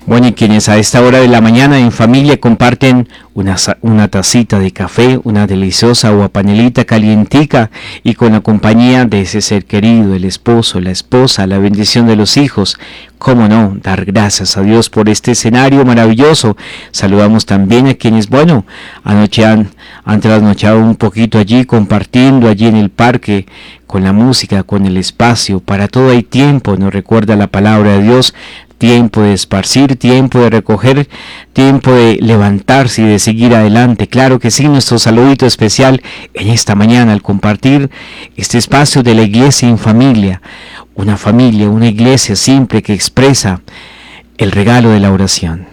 Bueno, y quienes a esta hora de la mañana en familia comparten una tacita de café, una deliciosa agua panelita calientica y con la compañía de ese ser querido, el esposo, la esposa, la bendición de los hijos. Cómo no, dar gracias a Dios por este escenario maravilloso. Saludamos también a quienes, bueno, anoche han trasnochado un poquito allí, compartiendo allí en el parque, con la música, con el espacio. Para todo hay tiempo, nos recuerda la palabra de Dios. Tiempo de esparcir, tiempo de recoger, tiempo de levantarse y de seguir adelante. Claro que sí, nuestro saludito especial en esta mañana al compartir este espacio de la iglesia en familia, una iglesia simple que expresa el regalo de la oración.